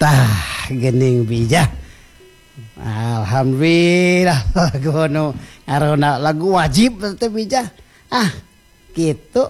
Tah gening bija. Alhamdulillah lagu nu ngarona lagu wajib teh bija. Gitu.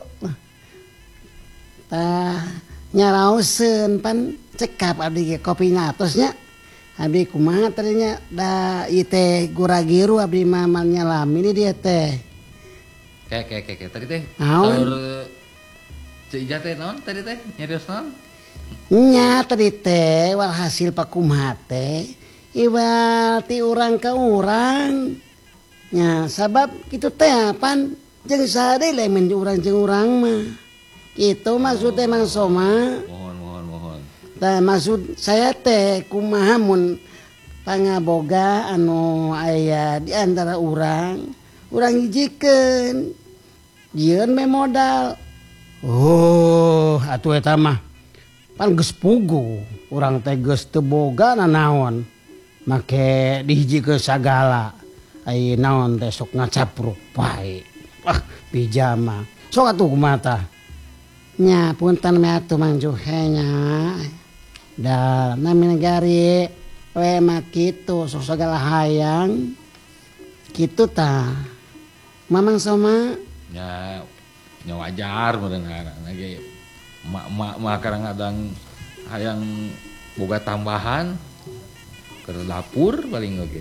Tah nyaraoseun pan cekap abdi ge kopi natosnya. Abdi kumaha tadinya da ieu teh guragiru abdi mah nyalami ni dia teh. Kayak tadi teh. Naon? Cik Ija teh naon tadi teh? Nyarios naon? Nya tadi teh walhasil pakumaha teh iwal ti urang ka urang. Nya sabab kitu teh pan jeung saha deui lain men urang jeung urang mah. Kitu maksud teh Mang Soma. Mohon. Tah maksud saya teh kumaha mun pangaboga anu aya di antara urang hijikeun. Jieun me modal. Oh, atuh eta mah pan geus pugu, urang teh geus teu boga nanaon. Make dihijikeun sagala. Ai naon teh sok ngacapruk bae. Pijama. Sok atuh kumaha tah? Nya punten me atuh Mang Juhe nya. Da nami negari we mah kitu sok sagala hayang. Kitu tah. Mamang Soma Ya wajar mudah-mudahan lagi mak kadang-kadang hayang boga tambahan ke dapur paling oge.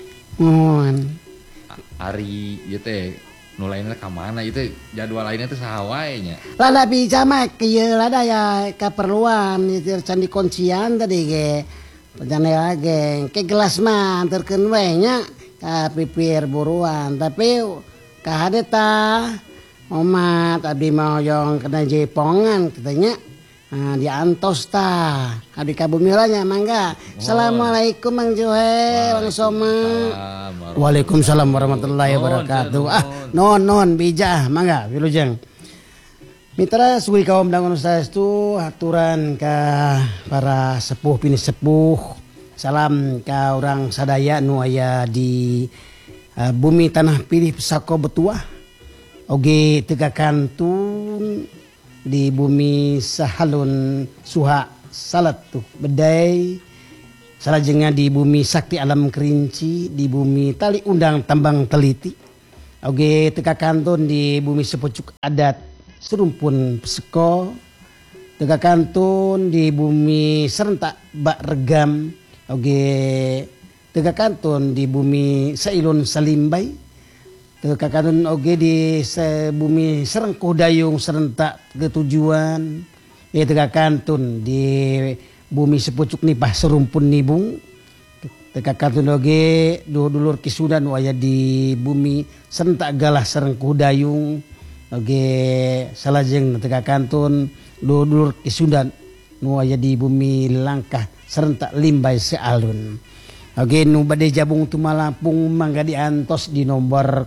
Mun Ari ieu teh nu lainna ka mana ieu teh jadwal lainnya teh saha wae nya. lada bisa mah kieu lada ya kaperluan ieu can dikuncian tadi ge. Pajana ge ke gelas mah anterkeun we nya ka pipir buruan tapi ka hade tah omat abdi moyong kena jepongan katanya. Diantos tah adi ka bumiranya mangga. Assalamualaikum Mang Juhe, Mang Soma. Waalaikumsalam warahmatullahi wabarakatuh. Non bija mangga wilujeng. Mitra sugi kaum dangun saestu haturan ka para sepuh pini sepuh. Salam ka urang sadaya nu aya di bumi tanah pilih Sako Betuah. Oge teu kantun di bumi Sahalun Suha Salatu Bedai salajengna di bumi Sakti Alam Kerinci di bumi Tali Undang Tambang Teliti oge teu kantun di bumi Sepucuk Adat Serumpun Seko teu kantun di bumi Serentak Bak Regam oge teu kantun di bumi Sailun Salimbai teu kakadun oge di bumi Serengkuh Dayung Serentak Ketujuan teu kakantun di bumi Sepucuk Nipah Serumpun Nibung teu kakantun oge dulur Kisudan nu aya di bumi Serentak Galah Serengkuh Dayung oge salajeng teu kakantun dulur Kisudan nu aya di bumi Langkah Serentak Limbai Sealun. Oke nu bade jabung tumalampung mangga diantos di nomor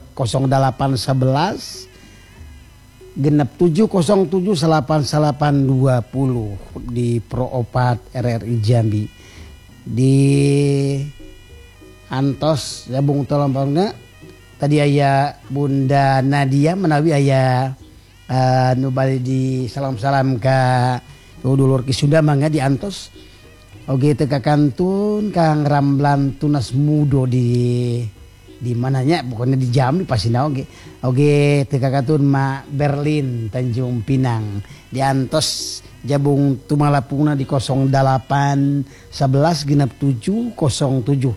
0811 genep 7078820 di Proopat RRI Jambi. Di antos jabung tumalampungna tadi aya Bunda Nadia menawi aya nu bade di salam-salam ka dulur Kisunda mangga diantos. Oge teu kakantun Kang Ramlan Tunas Mudo di mananya pokoknya di Jambi pasina oge. Oge teu kakantun Mak Berlin Tanjung Pinang. Diantos jabung tumalapungna di 0811 genep 707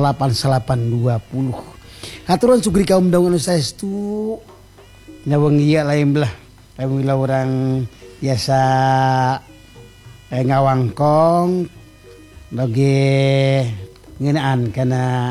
8820. Haturan sugri kaum daun anu saestu nyaweng ieu lain belah. Lamun urang biasa ngawangkong bagi ngeunaan kana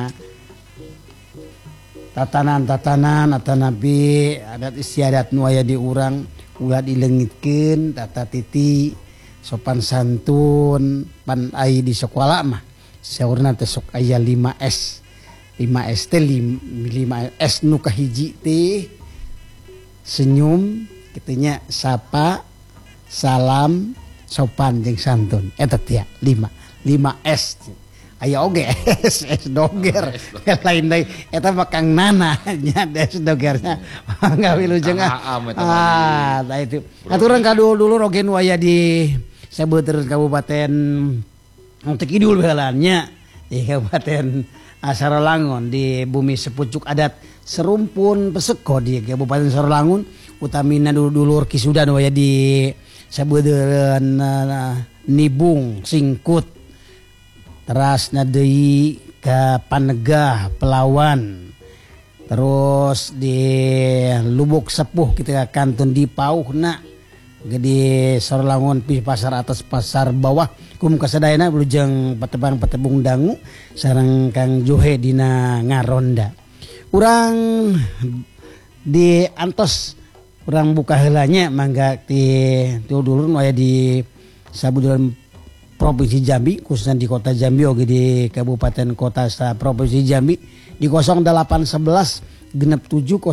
tatanan atau nabi adat istiadat nu aya di urang ulah dileungitkeun tata titi sopan santun pan ai di sekolah mah saurna teh sok aya 5S. 5S teh 5S nu kahiji teh senyum kitunya sapa salam sopan jeung santun eta teh 5S aya oge S doger lain deui eta mah Kang Nana nya S dogernya mangga wilujeng tah itu aturan ka dulur oge nu aya di Sabeuteun Kabupaten Untuk kidul belannya di Kabupaten Saralangun di bumi sepucuk adat Serumpun Peseko di Kabupaten Saralangun utamina dulur kisudan waya di sabeudeun Nibung Singkut teras nadei ke Panegah Pelawan terus di Lubuk Sepuh kita kantun di Pauhna di Saralangun pi pasar atas pasar bawah kum kasadayana blujeng patebang dangu sareng Kang Johe dina ngaronda urang di antos urang buka heulanya mangga ti dulur aya di sabuduran Provinsi Jambi khususnya di Kota Jambi oge di Kabupaten Kota sa Provinsi Jambi di 0811 genep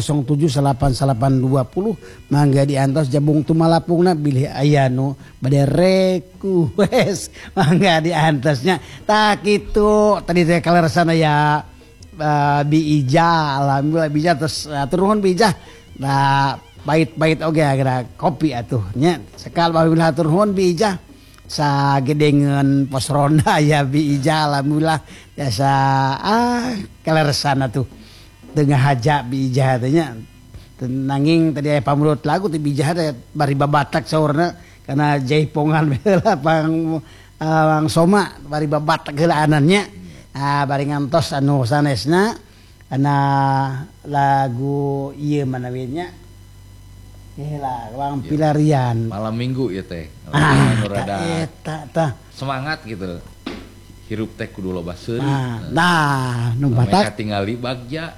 7078820 mangga diantos jabung tumalapungna bilih aya nu bade request mangga diantosnya tak kitu tadi teh kaleresana ya bi ija alhamdulillah bija terus turun bija nah bait-bait oge agra kopi atuh nya sekal baheula turun bija sagedengeun pos ronda ya bi ija alhamdulillah biasa kaleresana tuh tengah haja bijah tanya nanging tadi aya pamulot lagu teh bijah teh bari babatak saurna karena jaipongan heula pang soma bari babatak heula anannya bari ngantos anu sanesna kana lagu ieu manawi nya lah ruang pilarian malam minggu ya teh eta semangat gitu hirup teh kudu loba seuri nu batak katingali bagja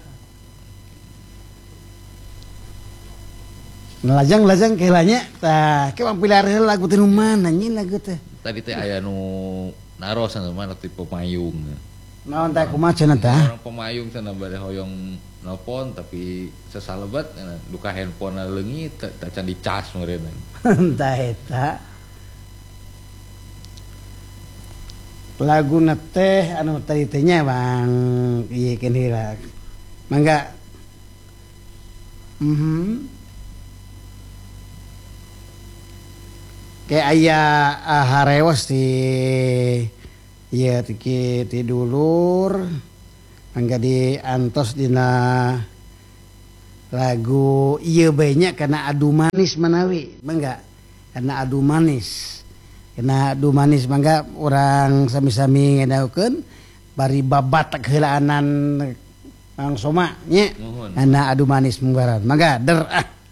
lajang kelanya ke pampilar lagu teh nu mana nyi lagu teh tadi teh aya nu naros anu mana tipe payung naon teh kumaha cenah teh orang pemayung cenah bade hoyong nelpon tapi sesalebat duka handphone leungit teh can dicas meureun entah eta lagu teh anu tadi teh nya Bang ieu keun heula mangga kayak ayah harewas di ya ti dulur angga di antos dina lagu iya banyak karena adu manis manawi mangga karena adu manis mangga orang sami-sami ngedaukeun bari babatak heulaanan Mang Soma nya karena adu manis munggaran mangga der